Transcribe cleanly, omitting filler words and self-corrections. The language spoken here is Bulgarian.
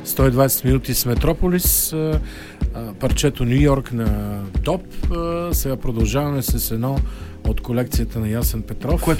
120 минути с Метрополис, парчето Ню Йорк на Топ. Сега продължаваме с едно от колекцията на Ясен Петров.